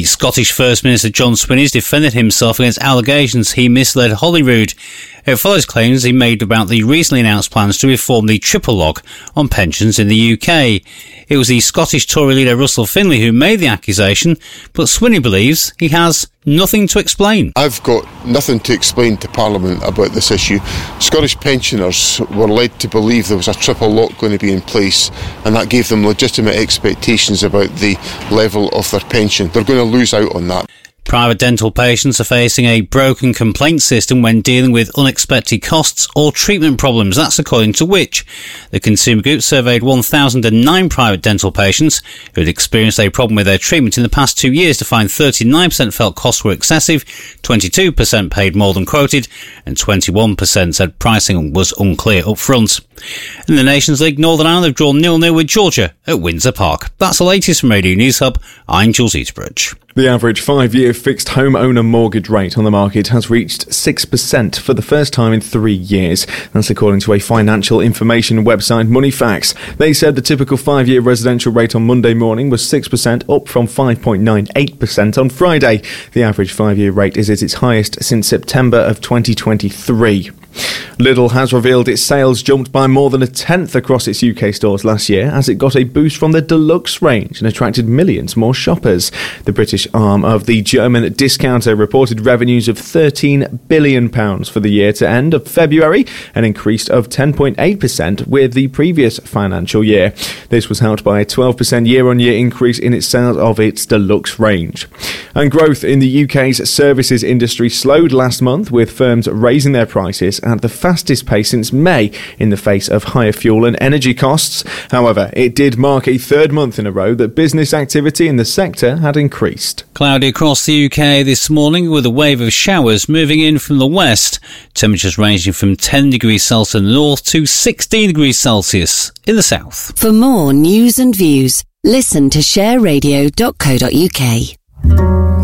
Scottish First Minister John Swinney has defended himself against allegations he misled Holyrood. It follows claims he made about the recently announced plans to reform the triple lock on pensions in the UK. It was the Scottish Tory leader Russell Finlay who made the accusation, but Swinney believes he has nothing to explain. I've got nothing to explain to Parliament about this issue. Scottish pensioners were led to believe there was a triple lock going to be in place, and that gave them legitimate expectations about the level of their pension. They're going to lose out on that. Private dental patients are facing a broken complaint system when dealing with unexpected costs or treatment problems. That's according to Which. The Consumer Group surveyed 1,009 private dental patients who had experienced a problem with their treatment in the past 2 years to find 39% felt costs were excessive, 22% paid more than quoted, and 21% said pricing was unclear up front. In the Nations League, Northern Ireland have drawn 0-0 with Georgia at Windsor Park. That's the latest from Radio News Hub. I'm Jules Eaterbridge. The average 5-year fixed homeowner mortgage rate on the market has reached 6% for the first time in 3 years. That's according to a financial information website, Moneyfacts. They said the typical 5-year residential rate on Monday morning was 6%, up from 5.98% on Friday. The average 5-year rate is at its highest since September of 2023. Lidl has revealed its sales jumped by more than a tenth across its UK stores last year as it got a boost from the Deluxe range and attracted millions more shoppers. The British arm of the German discounter reported revenues of £13 billion for the year to end of February, an increase of 10.8% with the previous financial year. This was helped by a 12% year-on-year increase in its sales of its Deluxe range. And growth in the UK's services industry slowed last month, with firms raising their prices at the fastest pace since May in the face of higher fuel and energy costs. However, it did mark a third month in a row that business activity in the sector had increased. Cloudy across the UK this morning with a wave of showers moving in from the west. Temperatures ranging from 10 degrees Celsius in the north to 16 degrees Celsius in the south. For more news and views, listen to shareradio.co.uk.